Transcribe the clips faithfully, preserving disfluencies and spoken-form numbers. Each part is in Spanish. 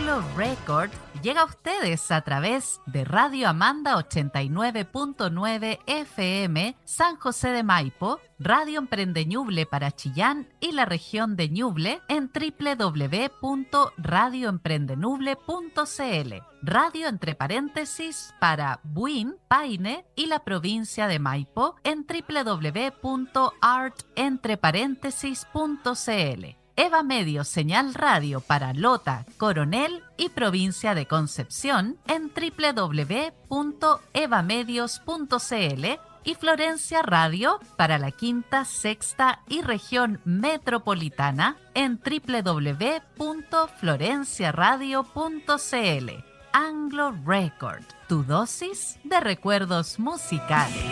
Anglo Record llega a ustedes a través de Radio Amanda ochenta y nueve punto nueve F M San José de Maipo, Radio Emprende Ñuble para Chillán y la región de Ñuble en doble u doble u doble u punto radio emprende ñuble punto c l, radio entre paréntesis para Buin, Paine y la provincia de Maipo en doble u doble u doble u punto art entre paréntesis punto c l. Eva Medio Señal Radio para Lota, Coronel y provincia de Concepción en doble u doble u doble u punto evamedios punto c l y Florencia Radio para la Quinta, Sexta y región metropolitana en doble u doble u doble u punto florencia radio punto c l. Anglo Record, tu dosis de recuerdos musicales.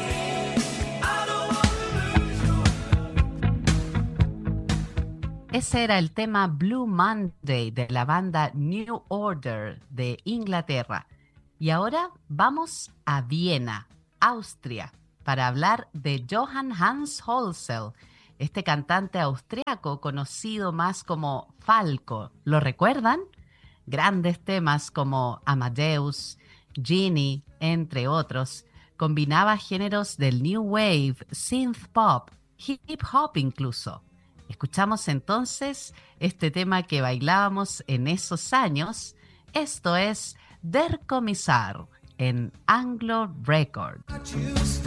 Ese era el tema Blue Monday de la banda New Order de Inglaterra. Y ahora vamos a Viena, Austria, para hablar de Johann Hans Holzel, este cantante austriaco conocido más como Falco. ¿Lo recuerdan? Grandes temas como Amadeus, Genie, entre otros. Combinaba géneros del New Wave, Synth Pop, Hip Hop incluso. Escuchamos entonces este tema que bailábamos en esos años. Esto es Der Kommissar en Anglo Record.